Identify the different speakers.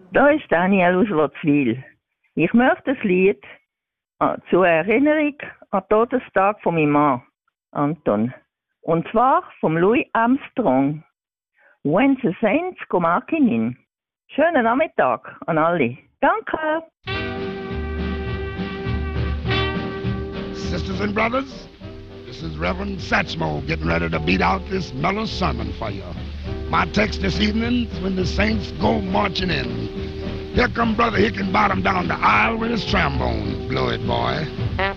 Speaker 1: Da ist Daniel aus Lotzwil. Ich möchte das Lied zur Erinnerung an den Todestag von meinem Mann, Anton. Und zwar vom Louis Armstrong. When the Saints Go Marching In. Schönen Nachmittag an alle. Danke.
Speaker 2: Sisters and brothers, this is Reverend Satchmo getting ready to beat out this mellow sermon for you. My text this evening is when the saints go marching in. Here come Brother Hickenbottom down the aisle with his trombone. Blow it, boy.